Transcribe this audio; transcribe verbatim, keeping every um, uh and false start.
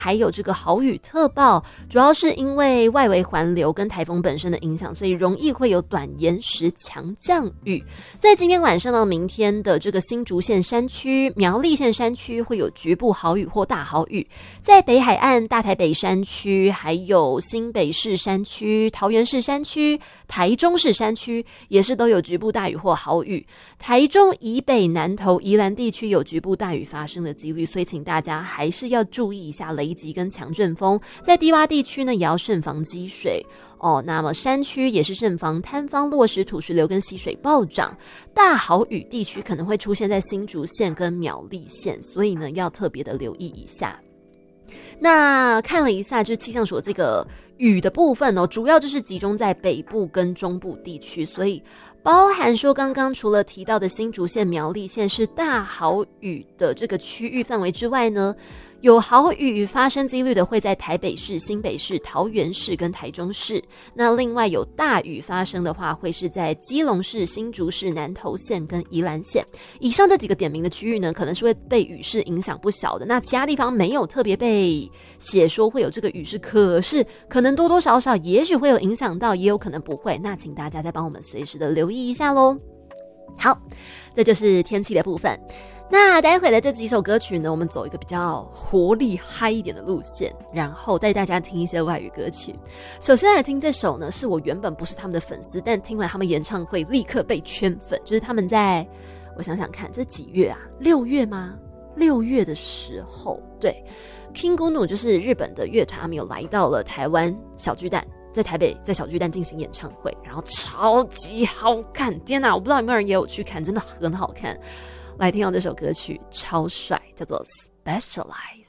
还有这个豪雨特报，主要是因为外围环流跟台风本身的影响，所以容易会有短延时强降雨。在今天晚上到明天的这个新竹县山区、苗栗县山区会有局部豪雨或大豪雨，在北海岸、大台北山区，还有新北市山区、桃园市山区、台中市山区也是都有局部大雨或豪雨。台中以北、南投、宜兰地区有局部大雨发生的几率，所以请大家还是要注意一下雷击跟强阵风。在低洼地区呢，也要慎防积水哦。那么山区也是慎防坍方、落石、土石流跟溪水暴涨。大豪雨地区可能会出现在新竹县跟苗栗县，所以呢要特别的留意一下。那看了一下，就是气象所这个雨的部分哦，主要就是集中在北部跟中部地区，所以包含说刚刚除了提到的新竹县、苗栗县是大豪雨的这个区域范围之外呢，有豪雨发生几率的会在台北市、新北市、桃园市跟台中市。那另外有大雨发生的话，会是在基隆市、新竹市、南投县跟宜兰县。以上这几个点名的区域呢，可能是会被雨势影响不小的。那其他地方没有特别被写说会有这个雨势，可是可能多多少少也许会有影响到，也有可能不会。那请大家再帮我们随时的留意一下咯。好，这就是天气的部分。那待会的这几首歌曲呢，我们走一个比较活力嗨一点的路线，然后带大家听一些外语歌曲。首先来听这首呢，是我原本不是他们的粉丝，但听完他们演唱会立刻被圈粉。就是他们在，我想想看，这几月啊？六月吗？六月的时候，对 ，Kingunu 就是日本的乐团，他们有来到了台湾小巨蛋。在台北在小巨蛋进行演唱会，然后超级好看，天哪，我不知道有没有人也有去看，真的很好看。来听到这首歌曲超帅，叫做 Specialize。